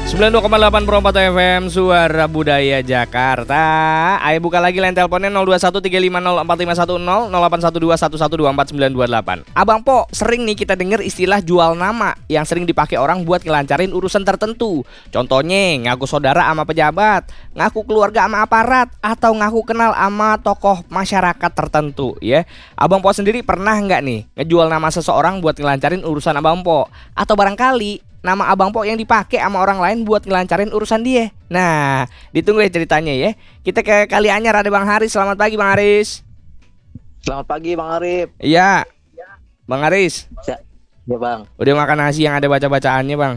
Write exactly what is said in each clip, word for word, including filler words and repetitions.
sembilan puluh dua koma delapan Pro empat F M Suara Budaya Jakarta. Ayo buka lagi line teleponnya nol dua satu tiga lima nol empat lima satu nol nol delapan satu dua satu satu dua empat sembilan dua delapan. Abang Po, sering nih kita dengar istilah jual nama yang sering dipakai orang buat ngelancarin urusan tertentu. Contohnya ngaku saudara sama pejabat, ngaku keluarga sama aparat, atau ngaku kenal sama tokoh masyarakat tertentu ya. Abang Po sendiri pernah nggak nih ngejual nama seseorang buat ngelancarin urusan Abang Po? Atau barangkali nama Abang Po yang dipakai sama orang lain buat ngelancarin urusan dia. Nah, ditunggu ya ceritanya ya. Kita ke Kali Anyar, ada Bang Haris. Selamat pagi Bang Haris. Selamat pagi Bang Arif. Iya Bang Haris. Ya, ya Bang. Udah makan nasi yang ada baca-bacaannya Bang?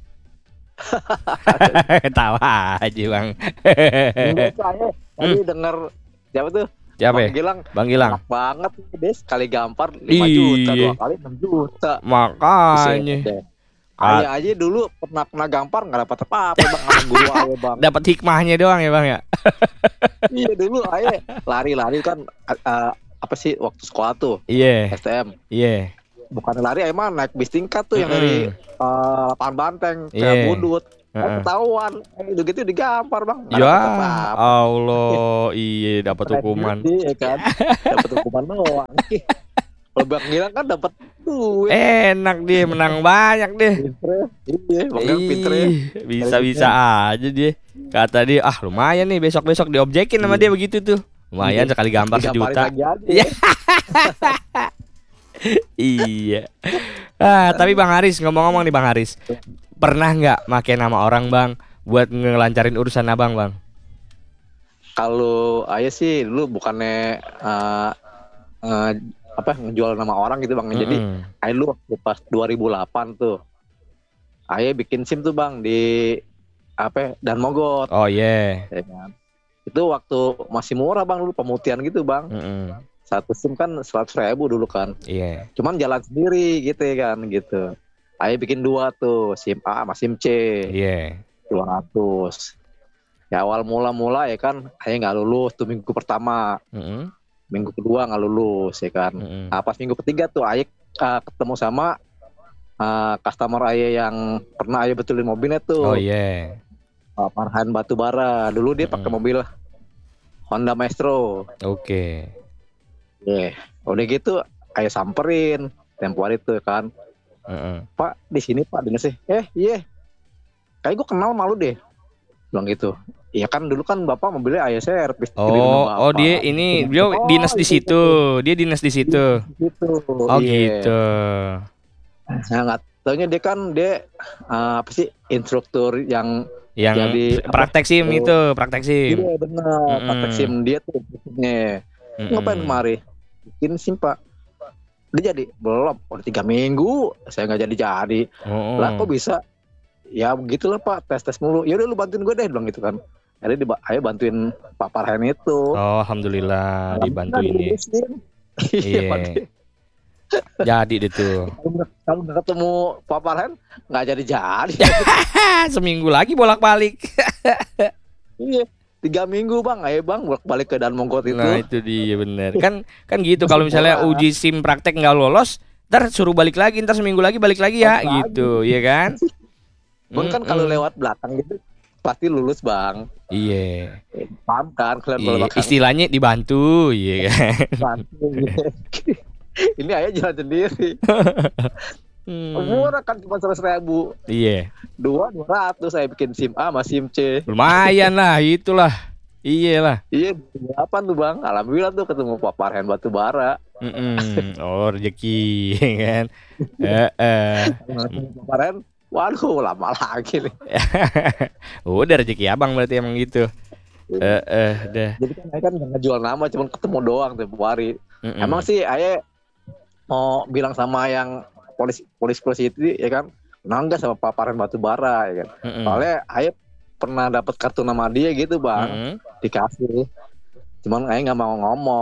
Tawa aja Bang. Enggak, saya tadi Hmm. dengar siapa tuh? Siapa Bang ya? Gilang. Bang Gilang. Enak banget deh, sekali gampar lima Ih. juta, dua kali enam juta. Makanya Buset deh. Ayah aja dulu pernah kena gampar nggak dapat apa-apa Bang sama guru ayah Bang. dapat hikmahnya doang ya Bang ya. Iya dulu ayah lari-lari kan uh, apa sih waktu sekolah tuh Iya. S T M. Iya. Bukan lari ayah mah naik bis tingkat tuh yang Mm-mm. dari uh, lapangan banteng ke Iya. Budut. Heeh. Kan ketahuan, eh, gitu digampar Bang. Nggak Ya dapet apa-apa. Allah, iya dapat Keren hukuman. juga, ya kan, dapat hukuman doang. Kalau Bang Gilang kan dapat duit. Enak dia, menang banyak deh. Pinter, iya, Bang Gilang pinter ya. Ih, bisa-bisa aja dia. Kata dia, ah lumayan nih besok-besok diobjekin sama dia begitu tuh. Lumayan Iya. sekali gambar Digamparin sejuta. lagi aja. Iya. Iya. Ah, tapi Bang Haris, ngomong-ngomong nih Bang Haris, pernah nggak make nama orang Bang buat ngelancarin urusan abang Bang? Kalau ayah sih dulu bukannya eh, eh, apa ngejual nama orang gitu Bang. Jadi Mm-mm. ayah dulu waktu pas dua ribu delapan tuh, ayah bikin SIM tuh Bang di apa Dan Mogot. Oh iya. Ya kan? Itu waktu masih murah Bang, dulu pemutihan gitu Bang. Mm-mm. Satu SIM kan seratus ribu dulu kan. Iya. Cuman jalan sendiri gitu ya kan gitu. Ayah bikin dua tuh, SIM A sama SIM C, Iya. dua ratus. Ya awal mula-mula ya kan, ayah nggak lulus tuh minggu pertama, Mm-mm. minggu kedua nggak lulus ya kan. Mm-mm. Nah, pas minggu ketiga tuh ayah uh, ketemu sama uh, customer ayah yang pernah ayah betulin mobilnya Oh tuh, iya. uh, Farhan Batubara. Dulu dia pakai Mm-mm. mobil Honda Maestro. Oke. Ya, udah gitu ayah samperin tempo hari itu kan. Mm-mm. Pak di sini Pak dinas sih. Eh iya. Kayak gue kenal malu deh. Bilang gitu. Iya kan dulu kan bapak mobilnya ayah servis. Oh, oh dia ini dia Oh, dinas di itu, situ. Dia dinas di situ. Gitu. Oh iya. gitu. Nah nggak taunya dia kan dia uh, apa sih instruktur yang Yang Jadi, apa, praktek SIM oh, itu, praktek SIM. iya benar Mm-mm. praktek SIM dia tuh. Nih Mm-mm. ngapain kemari? Bikin SIM Pak. Dia jadi belum. Udah tiga minggu saya nggak jadi jadi. Oh. Lah kok bisa? Ya begitulah Pak, tes tes mulu. Ya udah lu bantuin gue deh bilang gitu kan. Akhirnya diba- ayo bantuin Pak Farhan itu. Oh, alhamdulillah dibantuin ya. Iya. Iya. Pak. Jadi deh tuh. Kalau nggak- Kalau nggak ketemu Pak Farhan nggak jadi jadi. Seminggu lagi bolak-balik. Iya. Tiga minggu bang, ayo bang bolak balik ke Dan Mogot itu. Nah, itu dia bener. Kan kan gitu kalau misalnya uji SIM praktek nggak lolos, ntar suruh balik lagi, ntar seminggu lagi balik lagi ya, Balik gitu, ya kan? Bang kan kalau Mm-mm. lewat belakang gitu pasti lulus bang. Iya. Eh, Paham kan kalian kalau Iya, belakang. istilahnya dibantu, iya kan? Ini ayah jalan sendiri. Hmm, Murah kan cuma seratus ribu. iya, Dua dua ratus saya bikin SIM A sama SIM C. lumayan lah, itulah, iyalah. Iya, apa tuh bang? Alhamdulillah tuh ketemu Pak Farhan Batubara. Mm-mm. Oh rezeki, ya kan? Eh, eh. Pak Farhan, waduh lama lagi nih. Udah rezeki abang berarti emang gitu. Eh, eh, dah. Jadi kan ayah kan nggak ngejual nama, cuma ketemu doang tempo hari. Mm-mm. Emang sih ayah mau bilang sama yang polis polis polisi itu ya kan, kenal nggak sama Pak Farhan Batubara ya kan? Mm-mm. Soalnya ayah pernah dapat kartu nama dia gitu bang, Mm-mm. dikasih. Cuman ayah nggak mau ngomong.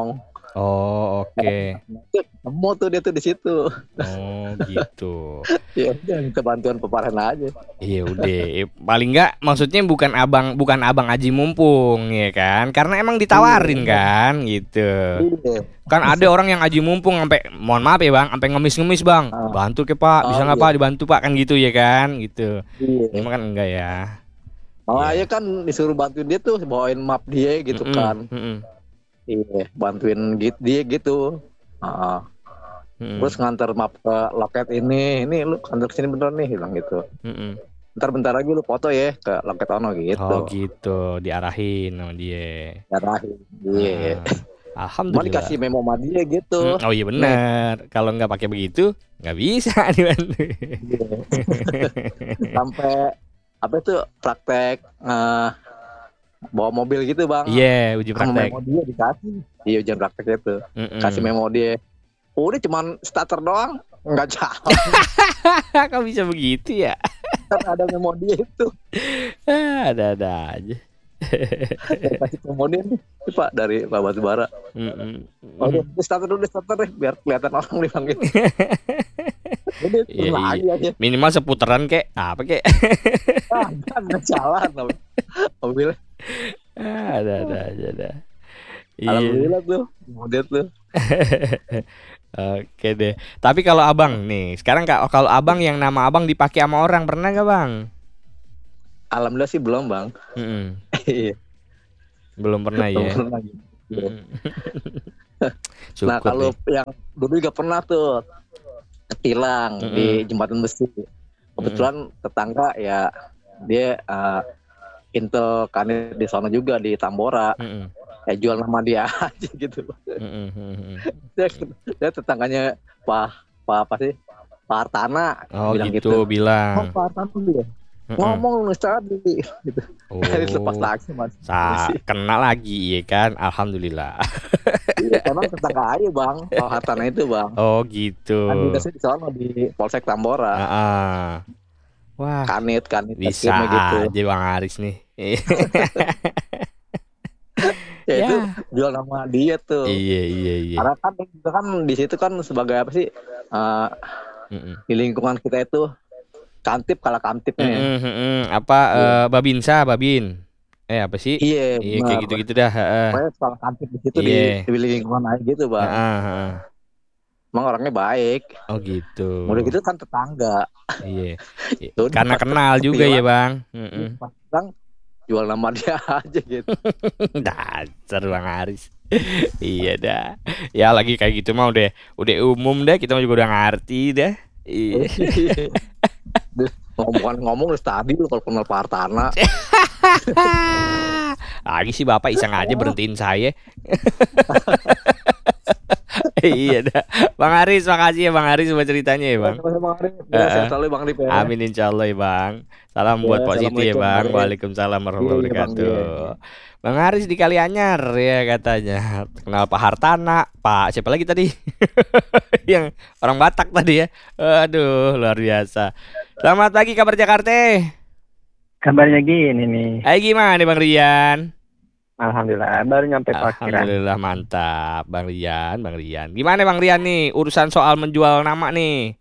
Oh, oke. Nemu tuh dia tuh di situ. Oh, gitu. Ya udah minta bantuan peparhan aja. Iya udah, paling nggak maksudnya bukan abang bukan abang aji mumpung ya kan, karena emang ditawarin Iya. kan gitu. Iya. Kan ada orang yang aji mumpung sampai mohon maaf ya bang, sampai ngemis-ngemis bang, Ah, bantu ke pak, bisa oh nggak iya. pak dibantu pak kan gitu ya kan gitu. Ini Iya. mah kan enggak ya. Malah aja Iya. kan disuruh bantuin dia tuh bawain map dia gitu Mm-mm, kan. mm-mm, Iya, bantuin gitu dia gitu. Ah, mm-mm, terus ngantar map ke loket ini, ini lu ngantar kesini bener nih bilang gitu. mm-mm. Ntar bentar lagi lu foto ya ke loket ono Oh gitu. gitu, diarahin sama dia. Darahin. Iya. Heeh. Cuma dikasih Alhamdulillah. memo sama dia Hmm, gitu. oh iya Nih. benar. Kalau nggak pakai begitu, nggak bisa dibantu. Iya. Sampai apa tuh praktek eh, bawa mobil gitu bang. Iya, uji Sama praktek. memo dia dikasih. Iya ujian praktek itu. Kasih Mm-mm. memo dia. Udah cuman starter doang. Nggak jalan. Kok bisa begitu ya? Kan ada memo dia itu. Ah, ada-ada aja. Kasih memo dia nih. Ini, Pak dari Pak Batubara. Mm-mm. Oh, udah, udah starter dulu, udah starter deh. Biar kelihatan orang bilang gitu. Udah, Iya, turun iya. lagi aja. Minimal seputaran kek, apa kek? Ah, kan nggak jalan. Mobilnya. Ah, ada-ada aja dah. Iya. Alhamdulillah tuh. Model tuh. Oke deh. Tapi kalau abang nih, sekarang kak, kalau abang yang nama abang dipakai sama orang pernah gak bang? Alhamdulillah sih belum bang. Mm-mm. Iya. Belum pernah Belum ya. pernah gitu. Iya. Mm-mm. Nah Syukur kalau deh. yang dulu juga pernah tuh ketilang Mm-mm. di jembatan besi. Kebetulan tetangga ya dia uh, intel kanit di sana juga di Tambora. Mm-mm. Ya jual nama dia aja gitu. Mm-mm. Mm-mm. Dia, dia tetangganya Pak Pak apa sih? Pak Hartana Oh bilang gitu, gitu. Oh bilang. Pak Hartana dia Mm-mm. ngomong lu tadi gitu. Jadi lepas Oh, lagi mas. sa kena lagi ya kan? Alhamdulillah. Iya, karena tetangga aja bang, Pak Hartana itu bang. Oh gitu. Kan dinasnya di sana di Polsek Tambora. Ah, wah, Kanit, kanit, bisa skimnya gitu. aja Bang Aris nih. Ya itu Ya. jual nama dia tuh. Iya, iya, iya. Karena kan itu kan di situ kan sebagai apa sih? Uh, Mm-mm. di lingkungan kita itu kantip kalah kantipnya ya. Mm-mm, mm-mm. Apa Iya. eh, Babinsa, Babin? Eh apa sih? Iya, Iya benar. kayak gitu-gitu dah. Heeh. Pokoknya kalah kantip di situ di, Iya. di lingkungan aja gitu bang. Heeh, heeh. Emang orangnya baik. Oh gitu. Udah gitu kan tetangga. Iya. I- Tuh, Karena pas kenal juga ya ketilang, bang. Mm-mm. pas ketilang, jual nama dia aja gitu. Dasar Bang Aris. Iya dah. Ya lagi kayak gitu mah udah udah umum dah, kita mah juga udah ngerti dah. Iya. Ngomong-ngomong tadi lu kalau kenal Pak Hartana. Lagi sih Bapak iseng aja berhentiin saya. Iya dah. Bang Aris, makasih ya Bang Aris buat ceritanya ya Bang. Bang Arif, ya, Heeh. sehat selalu Bang Arif ya. Amin insya Allah ya Bang. Salam Ya, buat Pak Siti ya assalamualaikum, Bang. Bang Arif. Waalaikumsalam warahmatullahi Iya, Bang, iya, wabarakatuh. Bang Aris di Kalianyar ya katanya. Kenal Pak Hartana, Pak siapa lagi tadi? Yang orang Batak tadi ya. Aduh, luar biasa. Selamat pagi kabar Jakarta. Kabarnya gini nih, Hai gimana nih Bang Rian? alhamdulillah baru nyampe parkiran. Alhamdulillah mantap Bang Rian, Bang Rian. Gimana Bang Rian nih urusan soal menjual nama nih?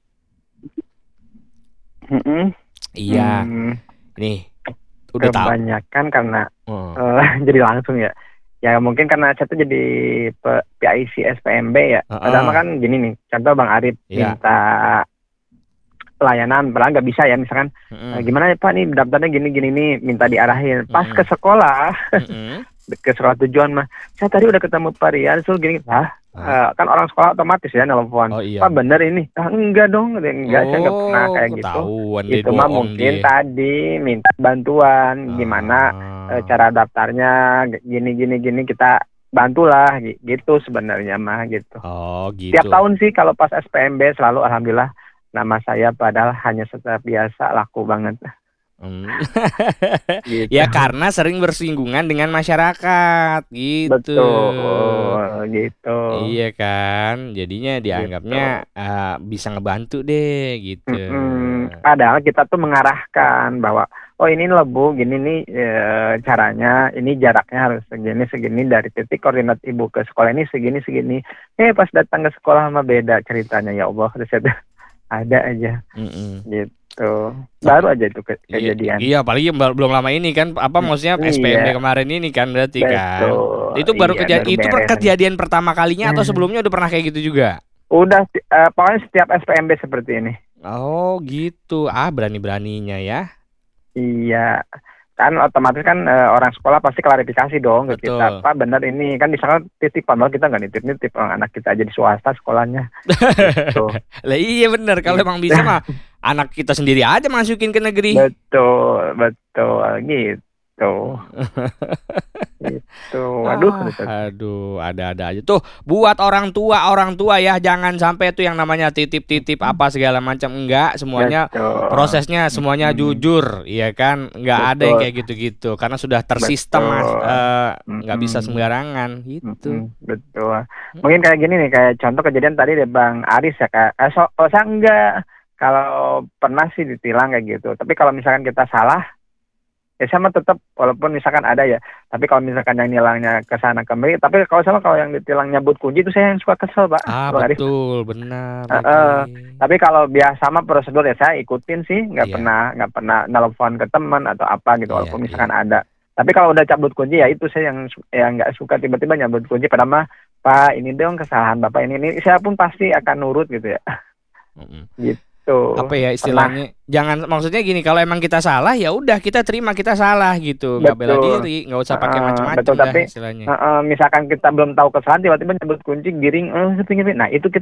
Mm-mm. Iya, Hmm, nih udah tahu. kebanyakan karena Oh. eh, jadi langsung ya. Ya mungkin karena saya tuh jadi P- PIC S P M B ya. Heeh. Padahal mah kan gini nih, contoh Bang Arif Iya. minta pelayanan, padahal nggak bisa ya. Misalkan Mm-mm. "Eh, gimana ya Pak nih daftarnya gini gini nih, minta diarahin. Pas Mm-mm. ke sekolah, Mm-mm. ke sekolah tujuan mah, saya tadi udah ketemu Pak Rian, suruh gini, lah Ah. eh, kan orang sekolah otomatis ya nelfon. Oh iya. Pak bener ini? Ah, enggak dong, enggak saya nggak pernah Oh, kayak gitu. ketahuan dia Itu mah bohong mungkin dia. tadi minta bantuan gimana Ah. eh, cara daftarnya gini gini gini kita bantulah gi- gitu sebenarnya mah gitu. Oh gitu. Tiap tahun sih kalau pas S P M B selalu alhamdulillah nama saya padahal hanya setelah biasa laku banget Hmm. gitu. Ya karena sering bersinggungan dengan masyarakat gitu. Betul gitu. Iya kan, jadinya dianggapnya ah, bisa ngebantu deh gitu. Mm-mm. Padahal kita tuh mengarahkan bahwa oh ini lebu, gini nih e, caranya, ini jaraknya harus segini segini dari titik koordinat ibu ke sekolah ini segini segini. Eh pas datang ke sekolah mah beda ceritanya, ya Allah, terus ada ada aja Mm-mm. gitu. Baru aja itu ke- Iya, kejadian. iya, apalagi bel- belum lama ini kan, apa maksudnya S P M B Iya. kemarin ini kan berarti kan. Betul. Itu baru Iya, kejadian, baru itu per- beres. kejadian pertama kalinya atau Hmm. sebelumnya udah pernah kayak gitu juga? Udah eh, pokoknya setiap S P M B seperti ini. Oh gitu, ah berani-beraninya ya. Iya. Kan otomatis kan eh, orang sekolah pasti klarifikasi dong ke Betul. kita. Pak benar ini kan misalkan titipan, malah kita nggak nitip-nitip, orang anak kita aja di swasta sekolahnya. Gitu. Lah iya bener, kalau emang bisa mah anak kita sendiri aja masukin ke negeri. Betul, betul gitu. Gitu. Waduh, Ah, gitu. aduh, ada-ada aja. Tuh, buat orang tua, orang tua ya, jangan sampai tuh yang namanya titip-titip apa segala macam, enggak, semuanya Betul. prosesnya semuanya Mm-mm. jujur, ya kan? Enggak ada yang Betul. kayak gitu-gitu karena sudah tersistem, Mas. Betul. Eh, nggak bisa Mm-mm. sembarangan gitu. Mm-mm, betul. Mungkin kayak gini nih, kayak contoh kejadian tadi deh Bang Aris ya kak. Eh, so, oh, saya enggak. Kalau pernah sih ditilang kayak gitu. Tapi kalau misalkan kita salah, ya sama tetap walaupun misalkan ada ya. Tapi kalau misalkan yang nilangnya ke sana kembali, tapi kalau sama kalau yang ditilang nyabut kunci itu saya yang suka kesel Pak. Ah, Bang Aris. betul, benar. Eh, lagi. eh, Tapi kalau biasa sama prosedur ya saya ikutin sih, nggak Iya. pernah nggak pernah nelfon ke teman atau apa gitu, Iya, walaupun iya. misalkan ada. Tapi kalau udah cabut kunci ya itu saya yang su- yang nggak suka tiba-tiba nyabut kunci. Padahal mah Pak ini dong kesalahan Bapak ini ini saya pun pasti akan nurut gitu ya. Mm-mm. Gitu. Apa ya istilahnya? Jangan, maksudnya gini, kalau emang kita salah ya udah kita terima kita salah gitu, nggak bela Betul. diri, nggak usah pakai Ah, macam-macam betul, dah tapi istilahnya. Eh, eh, misalkan kita belum tahu kesalahan tiba-tiba nyebut kunci giring, eh, sepingin. Nah itu kita